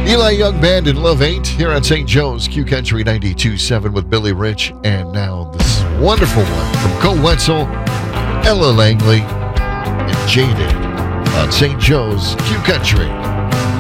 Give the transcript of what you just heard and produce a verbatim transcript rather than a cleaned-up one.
Eli Young Band and Love Ain't here on Saint Joe's Q Country ninety-two point seven with Billy Rich. And now this wonderful one from Cole Wetzel, Ella Langley, and Jaded on Saint Joe's Q Country.